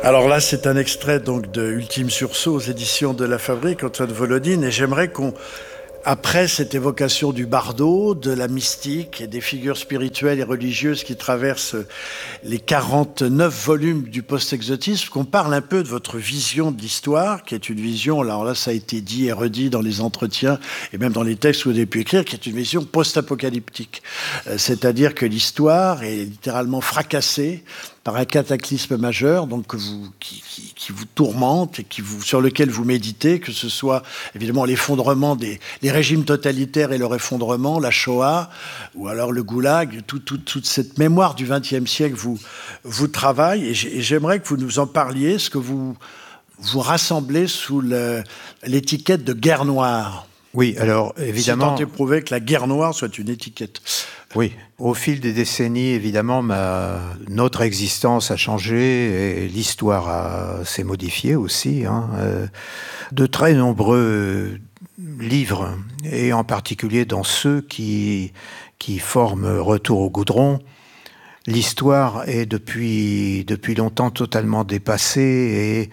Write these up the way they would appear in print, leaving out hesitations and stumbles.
Alors là, c'est un extrait donc de Ultime Sursaut aux éditions de La Fabrique, Antoine Volodine, et j'aimerais qu'on, après cette évocation du bardo, de la mystique et des figures spirituelles et religieuses qui traversent les 49 volumes du post-exotisme, qu'on parle un peu de votre vision de l'histoire, qui est une vision, alors là ça a été dit et redit dans les entretiens et même dans les textes que vous avez pu écrire, qui est une vision post-apocalyptique. C'est-à-dire que l'histoire est littéralement fracassée par un cataclysme majeur, donc qui vous tourmente et sur lequel vous méditez, que ce soit évidemment l'effondrement des régimes totalitaires et leur effondrement, la Shoah, ou alors le Goulag, toute cette mémoire du XXe siècle vous travaille, et j'aimerais que vous nous en parliez, ce que vous rassemblez sous l'étiquette de guerre noire. Oui, alors évidemment... Si tant est prouvé que la guerre noire soit une étiquette. Oui, au fil des décennies, évidemment, notre existence a changé et l'histoire s'est modifiée aussi. De très nombreux livres, et en particulier dans ceux qui forment Retour au goudron, l'histoire est depuis longtemps totalement dépassée et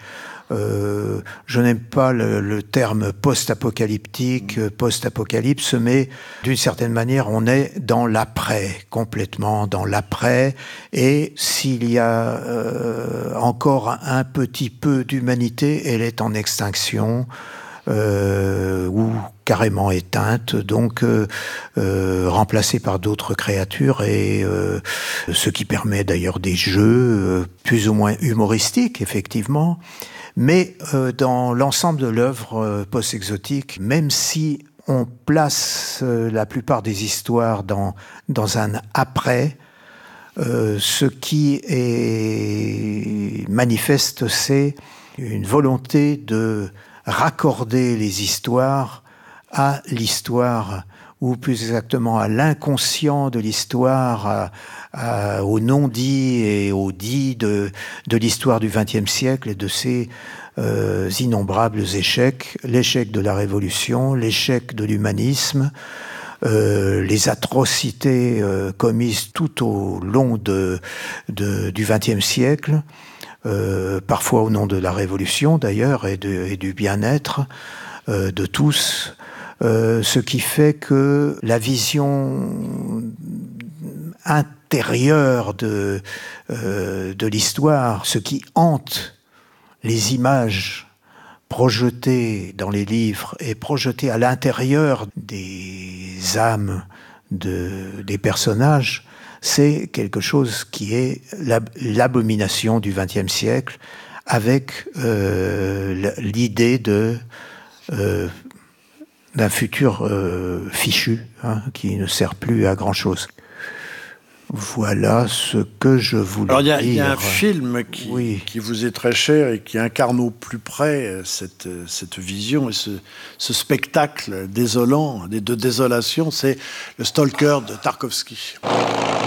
je n'aime pas le terme post-apocalyptique, post-apocalypse, mais d'une certaine manière, on est dans l'après, complètement dans l'après. Et s'il y a encore un petit peu d'humanité, elle est en extinction. Ou carrément éteinte, donc remplacée par d'autres créatures, et ce qui permet d'ailleurs des jeux plus ou moins humoristiques, effectivement. Mais dans l'ensemble de l'œuvre post-exotique, même si on place la plupart des histoires dans un après, ce qui est manifeste, c'est une volonté de raccorder les histoires à l'histoire, ou plus exactement à l'inconscient de l'histoire, au non-dit et au dit de l'histoire du XXe siècle et de ses innombrables échecs, l'échec de la Révolution, l'échec de l'humanisme, les atrocités commises tout au long du XXe siècle, parfois au nom de la Révolution d'ailleurs et du bien-être de tous, ce qui fait que la vision intérieure de l'histoire, ce qui hante les images projetées dans les livres et projetées à l'intérieur des âmes des personnages, c'est quelque chose qui est l'abomination du XXe siècle, avec l'idée d'un futur fichu, qui ne sert plus à grand-chose. Voilà ce que je voulais dire. Alors il y a un film qui vous est très cher et qui incarne au plus près cette vision et ce spectacle désolant, de désolation, c'est le Stalker de Tarkovsky.